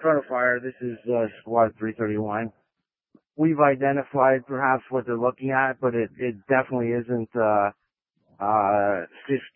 Front of fire, this is Squad 331. We've identified perhaps what they're looking at, but it definitely isn't 15